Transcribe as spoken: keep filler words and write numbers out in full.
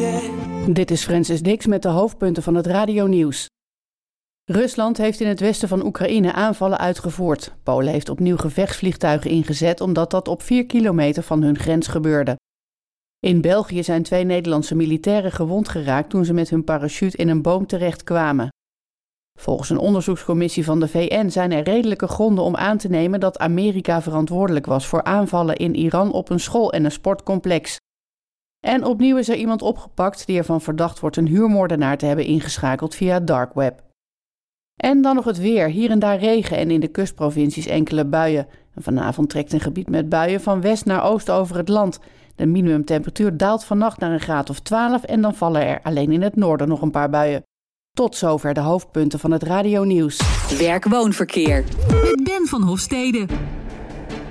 Dit is Francis Dix met de hoofdpunten van het radionieuws. Rusland heeft in het westen van Oekraïne aanvallen uitgevoerd. Polen heeft opnieuw gevechtsvliegtuigen ingezet omdat dat op vier kilometer van hun grens gebeurde. In België zijn twee Nederlandse militairen gewond geraakt toen ze met hun parachute in een boom terechtkwamen. Volgens een onderzoekscommissie van de V N zijn er redelijke gronden om aan te nemen dat Amerika verantwoordelijk was voor aanvallen in Iran op een school en een sportcomplex. En opnieuw is er iemand opgepakt die ervan verdacht wordt een huurmoordenaar te hebben ingeschakeld via het dark web. En dan nog het weer. Hier en daar regen en in de kustprovincies enkele buien. En vanavond trekt een gebied met buien van west naar oost over het land. De minimumtemperatuur daalt vannacht naar een graad of twaalf en dan vallen er alleen in het noorden nog een paar buien. Tot zover de hoofdpunten van het radionieuws. Werk-woonverkeer. Met Ben van Hofstede.